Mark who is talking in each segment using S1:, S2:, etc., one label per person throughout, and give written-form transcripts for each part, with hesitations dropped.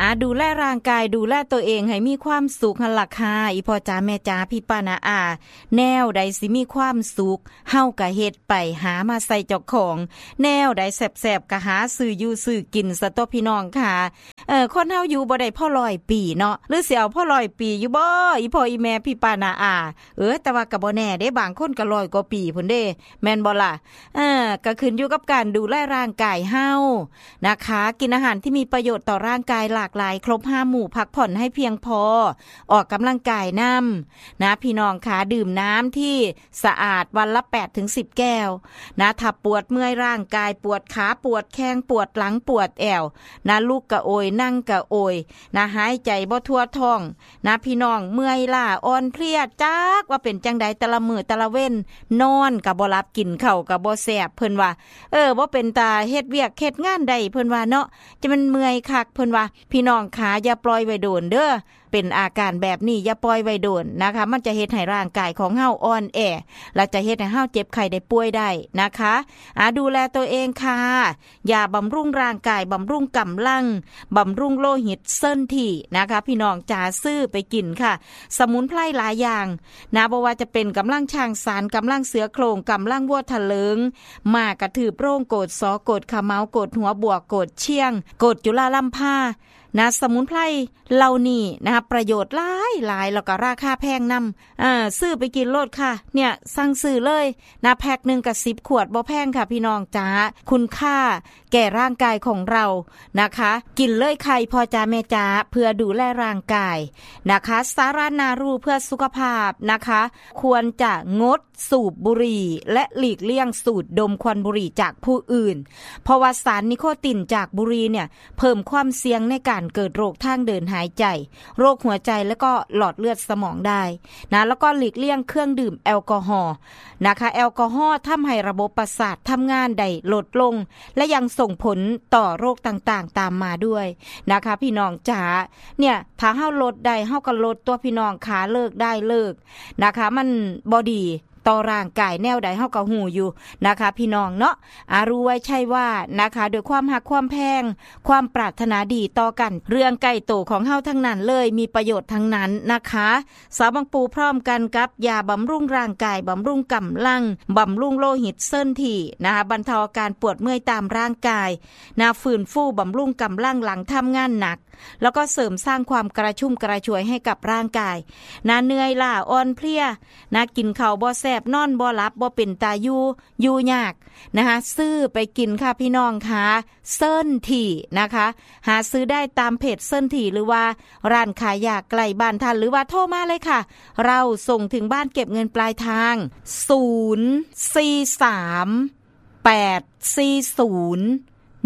S1: ดูแลร่างกายดูแลตัวเองให้มีความสุขหั่นล่ะค่ะอีพ่อจ๋าแม่จ๋าพี่ป้าน้าอาแนวใดสิมีความสุขเฮาก็เฮ็ดไปหามาใส่เจ้าของแนวใดแซ่บๆก็หาซื้ออยู่ซื้อกินซะตัวพี่น้องค่ะคนเฮาอยู่บ่ได้พอ100ปีเนาะหรือสิเอาพอ100ปีอยู่บ่อีพ่ออีแม่พี่ป้าน้าอาแต่ว่าก็บ่แน่เด้บางคนก็100กว่าปีพุ่นเด้แม่นบ่ล่ะก็ขึ้นอยู่กับการดูแลร่างกายเฮานะคะกินอาหารที่มีประโยชน์ต่อร่างกายหลากหลายครบ5หมู่พักผ่อนให้เพียงพอออกกำลังกายนำนะพี่น้องคะดื่มน้ำที่สะอาดวันละ 8-10 แก้วนะถ้าปวดเมื่อยร่างกายปวดขาปวดแข้งปวดหลังปวดแอวนะลุกกะโอยนั่งกะโอยนะหายใจบ่ทั่วท้องนะพี่น้องเมื่อยล้าอ่อนเพลียจักว่าเป็นจังใดแต่ละมื้อแต่ละเว้นนอนก็บ่หลับกินข้าวก็บ่แซ่บเพิ่นว่าบ่เป็นตาเฮ็ดเวียกเฮ็ดงานได้เพิ่นว่าเนาะจะมันเมื่อยคักเพิ่นว่าพี่น้องขาอย่าปล่อยไว้โดนเด้อเป็นอาการแบบนี้อย่าปล่อยไว้โดนนะคะมันจะเฮ็ดให้ร่างกายของเฮาอ่อนแอและจะเฮ็ดให้เฮาเจ็บไข้ได้ป่วยได้นะคะดูแลตัวเองค่ะอย่าบำรุงร่างกายบำรุงกำลังบำรุงโลหิตเส้นที่นะคะพี่น้องจ๋าซื้อไปกินค่ะสมุนไพรหลายอย่างนะบ่ว่าจะเป็นกำลังช้างสารกำลังเสือโคร่งกำลังวัวทะเลิงมากระถืบโร่งโกดสอโกดขะเมาโกดหัวบวกโกดเชียงโกดจุฬาลัมพานะสมุนไพรเหล่านี้นะคะประโยชน์หลายแล้วก็ราคาแพงนำซื้อไปกินโลดค่ะเนี่ยสั่งซื้อเลยนะแพ็คนึงกับ10ขวดบ่แพงค่ะพี่น้องจ๋าคุณค่าแก่ร่างกายของเรานะคะกินเลยไข่พ่อจ๋าแม่จ๋าเพื่อดูแลร่างกายนะคะสารานารูเพื่อสุขภาพนะคะควรจะงดสูบบุหรี่และหลีกเลี่ยงสูดดมควันบุหรี่จากผู้อื่นเพราะว่าสารนิโคตินจากบุหรี่เนี่ยเพิ่มความเสี่ยงในการเกิดโรคทางเดินหายใจโรคหัวใจและก็หลอดเลือดสมองได้นะแล้วก็หลีกเลี่ยงเครื่องดื่มแอลกอฮอล์นะคะแอลกอฮอล์ทำให้ระบบประสาททำงานได้ลดลงและยังส่งผลต่อโรคต่างๆตามมาด้วยนะคะพี่น้องจ๋าเนี่ยถ้าเฮาลดได้เฮาก็ลดตัวพี่น้องขาเลิกได้เลิกนะคะมันบ่ดีต่อร่างกายแนวใดเฮาก็ฮู้อยู่นะคะพี่น้องเนาะรู้ไว้ใช่ว่านะคะด้วยความรักความแพงความปรารถนาดีต่อกันเรื่องใกล้ตัวของเฮาทั้งนั้นเลยมีประโยชน์ทั้งนั้นนะคะสาวบางปูพร้อมกันกับยาบำรุงร่างกายบำรุงกำลังบำรุงโลหิตเส้นที่นะคะบรรเทาอาการปวดเมื่อยตามร่างกายฟื้นฟูบำรุงกำลังหลังทำงานหนักแล้วก็เสริมสร้างความกระชุ่มกระชวยให้กับร่างกายเหนื่อยล้าอ่อนเพลียกินข้าวบ่แซ่บนอนบ่หลับบ่เป็นตาอยู่ยากนะคะซื้อไปกินค่ะพี่น้องค่ะเส้นถี่นะคะหาซื้อได้ตามเพจเส้นถี่หรือว่าร้านขายยาใกล้บ้านท่านหรือว่าโทรมาเลยค่ะเราส่งถึงบ้านเก็บเงินปลายทาง043 840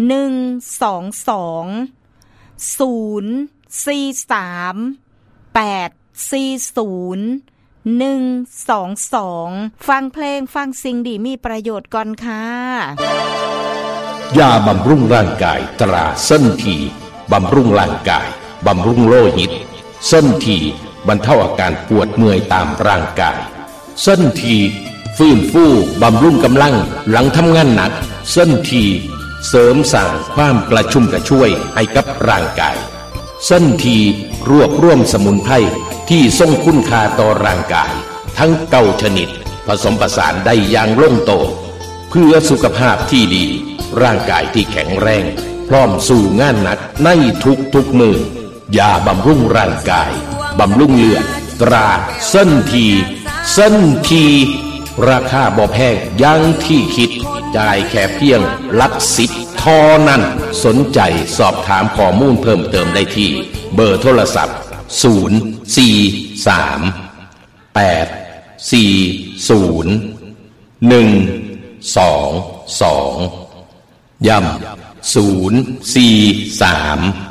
S1: 122 043 840 122ฟังเพลงฟังสิ่งดีมีประโยชน์ก่อนค่ะ
S2: ยาบำรุงร่างกายตราเส้นทีบำรุงร่างกายบำรุงโลหิตเส้นทีบรรเทาอาการปวดเมื่อยตามร่างกายเส้นทีฟื้นฟูบำรุงกำลังหลังทำงานหนักเส้นทีเสริมสร้างความกระชุ่มกระชวยให้กับร่างกายเส้นทีรวบรวมสมุนไพรที่ทรงคุณค่าต่อร่างกายทั้ง9ชนิดผสมผสานได้อย่างลงตัวเพื่อสุขภาพที่ดีร่างกายที่แข็งแรงพร้อมสู่งานหนักในทุกมือยาบำรุงร่างกายบำรุงเลือดตราเส้นทีราคาบ่แพงอย่างที่คิดจ่ายแค่เพียงหลัก10เท่านั้นสนใจสอบถามข้อมูลเพิ่มเติมได้ที่เบอร์โทรศัพท์043 840 122ย้ำ043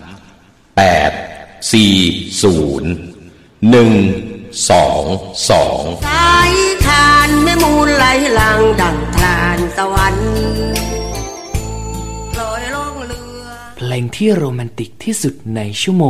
S2: 840 122
S3: สายทานแม่มูลไหลหลังดังทานสวรรค์ลอยล่องเรือ
S4: เพลงที่โรแมนติกที่สุดในชั่วโมง